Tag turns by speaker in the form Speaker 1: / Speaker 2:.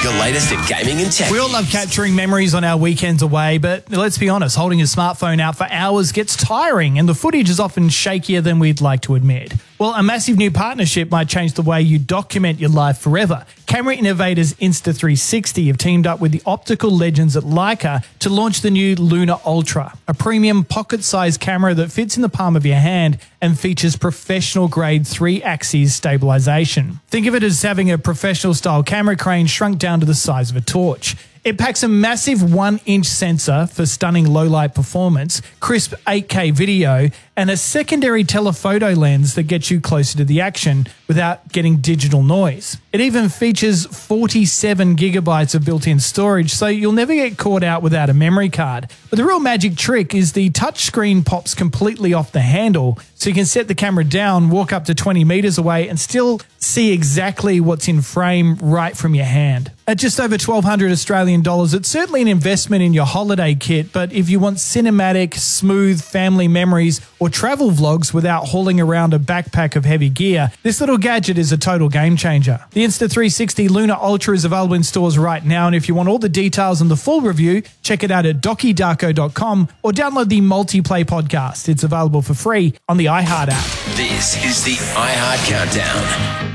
Speaker 1: Your latest in gaming and tech.
Speaker 2: We all love capturing memories on our weekends away, but let's be honest, holding a smartphone out for hours gets tiring and the footage is often shakier than we'd like to admit. Well, a massive new partnership might change the way you document your life forever. Camera innovators Insta360 have teamed up with the optical legends at Leica to launch the new Luna Ultra, a premium pocket-sized camera that fits in the palm of your hand and features professional-grade 3-axis stabilization. Think of it as having a professional-style camera crane shrunk down to the size of a torch. It packs a massive 1-inch sensor for stunning low-light performance, crisp 8K video, and a secondary telephoto lens that gets you closer to the action without getting digital noise. It even features 47 gigabytes of built-in storage, so you'll never get caught out without a memory card. But the real magic trick is the touchscreen pops completely off the handle, so you can set the camera down, walk up to 20 meters away, and still see exactly what's in frame right from your hand. At just over $1,200 Australian dollars, it's certainly an investment in your holiday kit, but if you want cinematic, smooth family memories or travel vlogs without hauling around a backpack of heavy gear, this little gadget is a total game changer. The Insta360 Luna Ultra is available in stores right now, and if you want all the details and the full review, check it out at DokiDarko.com or download the Multiplay podcast. It's available for free on the iHeart app.
Speaker 1: This is the iHeart Countdown.